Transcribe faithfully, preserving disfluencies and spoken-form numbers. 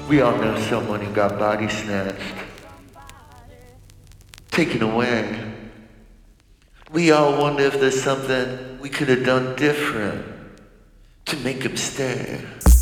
We all know someone who got body snatched, taken away. We all wonder if there's something we could have done different to make him stay.